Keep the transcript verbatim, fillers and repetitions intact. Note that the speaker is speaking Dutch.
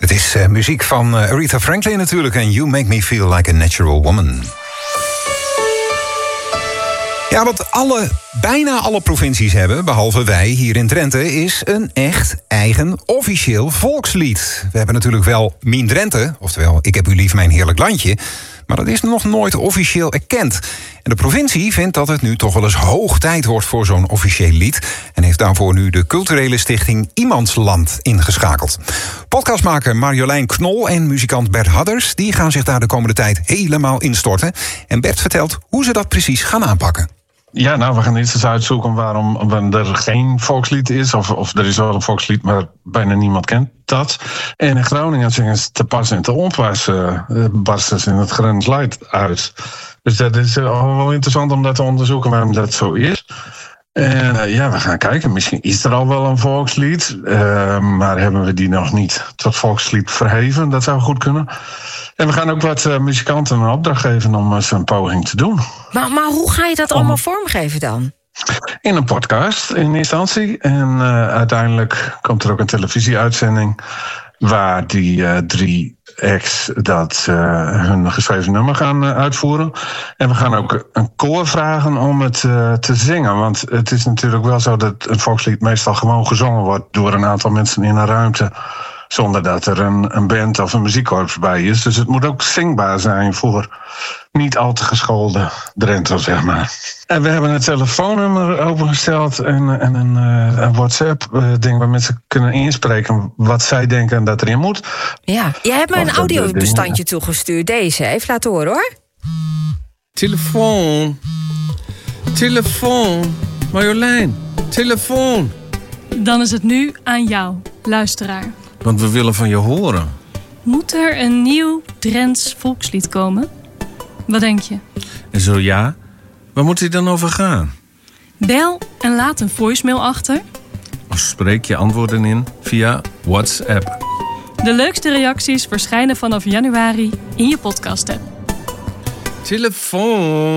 Het is uh, muziek van uh, Aretha Franklin natuurlijk en You Make Me Feel Like a Natural Woman. Ja, wat alle, bijna alle provincies hebben, behalve wij hier in Drenthe, is een echt eigen officieel volkslied. We hebben natuurlijk wel Mien Drenthe, oftewel Ik heb u lief mijn heerlijk landje, maar dat is nog nooit officieel erkend. En de provincie vindt dat het nu toch wel eens hoog tijd wordt voor zo'n officieel lied en heeft daarvoor nu de culturele stichting Iemandsland ingeschakeld. Podcastmaker Marjolein Knol en muzikant Bert Hadders die gaan zich daar de komende tijd helemaal instorten. En Bert vertelt hoe ze dat precies gaan aanpakken. Ja, nou, we gaan eerst eens uitzoeken waarom er geen volkslied is. Of, of er is wel een volkslied, maar bijna niemand kent dat. En in Groningen zingen ze te pas en te onpas, uh, barsten ze in het grensluid uit. Dus dat is uh, wel interessant om dat te onderzoeken waarom dat zo is. En uh, ja, we gaan kijken. Misschien is er al wel een volkslied. Uh, maar hebben we die nog niet tot volkslied verheven? Dat zou goed kunnen. En we gaan ook wat uh, muzikanten een opdracht geven om uh, zo'n poging te doen. Maar, maar hoe ga je dat allemaal vormgeven dan? In een podcast in instantie. En uh, uiteindelijk komt er ook een televisieuitzending waar die uh, drie acts dat uh, hun geschreven nummer gaan uh, uitvoeren. En we gaan ook een koor vragen om het uh, te zingen. Want het is natuurlijk wel zo dat een volkslied meestal gewoon gezongen wordt door een aantal mensen in een ruimte, zonder dat er een, een band of een muziekkorps bij is. Dus het moet ook zingbaar zijn voor niet al te geschoolde Drenthe, zeg maar. En we hebben een telefoonnummer opengesteld en, en een, een WhatsApp-ding waar mensen kunnen inspreken wat zij denken dat erin moet. Ja, jij hebt me een audiobestandje toegestuurd. Deze, even laten horen hoor. Telefoon. Telefoon. Marjolein, telefoon. Dan is het nu aan jou, luisteraar. Want we willen van je horen. Moet er een nieuw Drents volkslied komen? Wat denk je? En zo ja, waar moet hij dan over gaan? Bel en laat een voicemail achter. Of spreek je antwoorden in via WhatsApp. De leukste reacties verschijnen vanaf januari in je podcast-app. Telefoon.